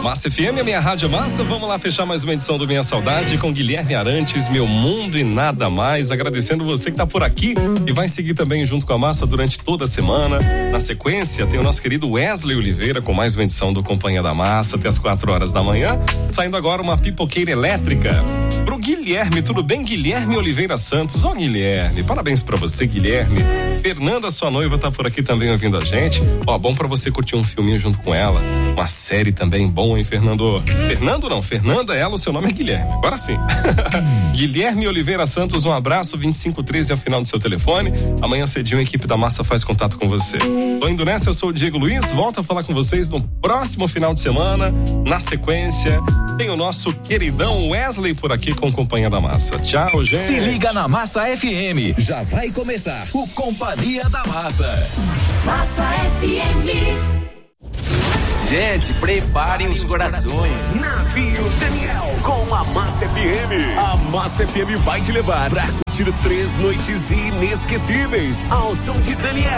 Massa FM, a minha rádio Massa. Vamos lá fechar mais uma edição do Minha Saudade com Guilherme Arantes, Meu Mundo e Nada Mais. Agradecendo você que tá por aqui e vai seguir também junto com a Massa durante toda a semana. Na sequência, tem o nosso querido Wesley Oliveira com mais uma edição do Companhia da Massa até as 4 horas da manhã. Saindo agora uma pipoqueira elétrica pro Guilherme. Tudo bem, Guilherme Oliveira Santos? Ó, Guilherme, parabéns pra você, Guilherme. Fernanda, sua noiva, tá por aqui também ouvindo a gente. Ó, bom pra você curtir um filminho junto com ela. Uma série também bom, hein, Fernando? Fernando não, Fernanda, ela, o seu nome é Guilherme. Agora sim. Guilherme Oliveira Santos, um abraço, 2513 é o final do seu telefone. Amanhã cedinho a equipe da Massa faz contato com você. Tô indo nessa, eu sou o Diego Luiz, volto a falar com vocês no próximo final de semana. Na sequência, tem o nosso queridão Wesley por aqui com Companhia da Massa. Tchau, gente. Se liga na Massa FM, já vai começar o Companhia da Massa. Massa FM. Gente, preparem os corações. Navio Daniel com a Massa FM. A Massa FM vai te levar pra curtir 3 noites inesquecíveis ao som de Daniel.